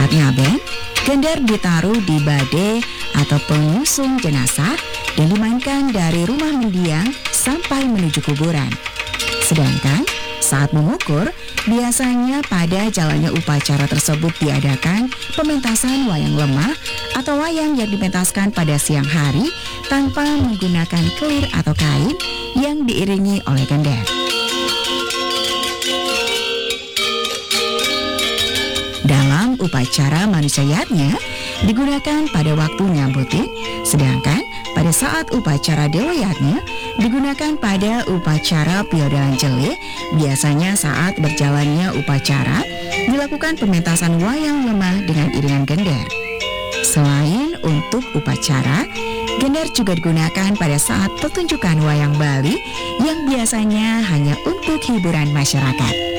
Saat ngaben, gender ditaruh di bade atau pengusung jenazah dan dimainkan dari rumah mendiang sampai menuju kuburan. Sedangkan saat mengukur, biasanya pada jalannya upacara tersebut diadakan pementasan wayang lemah atau wayang yang dipentaskan pada siang hari tanpa menggunakan kelir atau kain yang diiringi oleh gender. Dalam upacara manusiaatnya digunakan pada waktu nyambutin, sedangkan pada saat upacara dewayatnya digunakan pada upacara piodalan jele. Biasanya saat berjalannya upacara dilakukan pementasan wayang lemah dengan iringan gender. Selain untuk upacara, gender juga digunakan pada saat pertunjukan wayang Bali yang biasanya hanya untuk hiburan masyarakat.